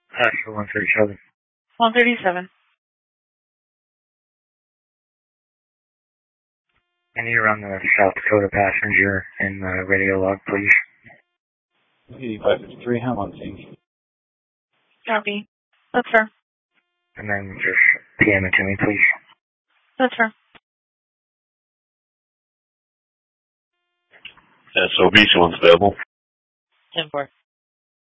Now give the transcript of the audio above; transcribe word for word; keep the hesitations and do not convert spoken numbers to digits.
Uh, for one thirty-seven. one thirty-seven. I need to run the South Dakota passenger in the radio log, please. eighty-five fifty-three, how long, scene? Copy. That's fair. And then just P M it to me, please. That's fair. S O B, someone's available. ten four.